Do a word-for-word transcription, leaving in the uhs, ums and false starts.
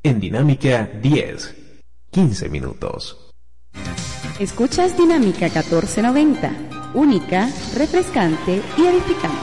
En Dinámica diez, quince minutos. Escuchas Dinámica catorce noventa, única, refrescante y edificante.